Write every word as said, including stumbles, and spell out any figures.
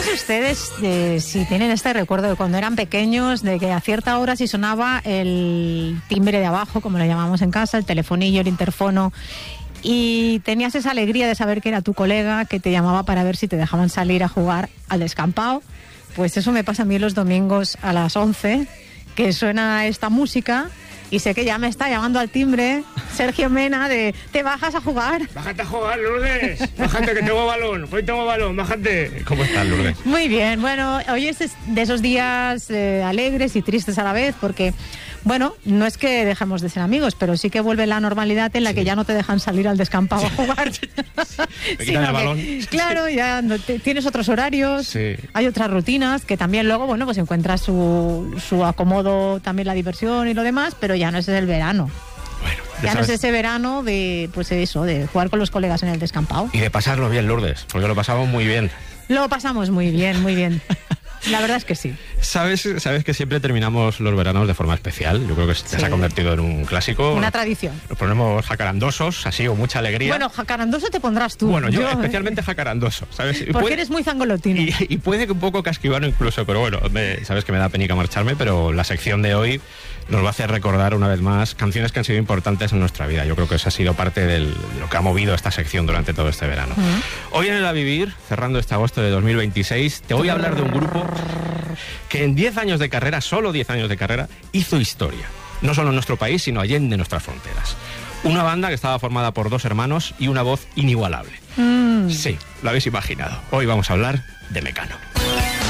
no sé ustedes eh, si tienen este recuerdo de cuando eran pequeños, de que a cierta hora si sonaba el timbre de abajo, como le llamamos en casa, el telefonillo, el interfono, y tenías esa alegría de saber que era tu colega que te llamaba para ver si te dejaban salir a jugar al descampado. Pues eso me pasa a mí los domingos a las once, que suena esta música y sé que ya me está llamando al timbre Sergio Mena de ¿te bajas a jugar? Bájate a jugar, Lourdes. Bájate que tengo balón. Hoy tengo balón, bájate. ¿Cómo estás, Lourdes? Muy bien, bueno, hoy es de esos días eh, alegres y tristes a la vez porque, bueno, no es que dejemos de ser amigos, pero sí que vuelve la normalidad en la sí. que ya no te dejan salir al descampado a jugar. Me quitan el balón. Que, claro, ya no te, tienes otros horarios, sí. hay otras rutinas que también luego, bueno, pues encuentras su, su acomodo, también la diversión y lo demás, pero ya no es el verano. Bueno, ya no es ese verano de, pues eso, de jugar con los colegas en el descampado. Y de pasarlo bien, Lourdes, porque lo pasamos muy bien. Lo pasamos muy bien, muy bien. La verdad es que sí. ¿Sabes, sabes que siempre terminamos los veranos de forma especial? Yo creo que sí. se ha convertido en un clásico. Una tradición. Nos ponemos jacarandosos, así, o mucha alegría. Bueno, jacarandoso te pondrás tú. Bueno, yo, yo especialmente eh. jacarandoso, ¿sabes? Porque puede, eres muy zangolotino. Y, y puede que un poco casquivano incluso, pero bueno, me, sabes que me da penica marcharme, pero la sección de hoy nos va a hacer recordar una vez más canciones que han sido importantes en nuestra vida. Yo creo que eso ha sido parte de lo que ha movido esta sección durante todo este verano. Uh-huh. Hoy en el A Vivir, cerrando este agosto de dos mil veintiséis, te voy a hablar de un grupo que en diez años de carrera, solo diez años de carrera, hizo historia. No solo en nuestro país, sino allende nuestras fronteras. Una banda que estaba formada por dos hermanos y una voz inigualable. Mm. Sí, lo habéis imaginado. Hoy vamos a hablar de Mecano.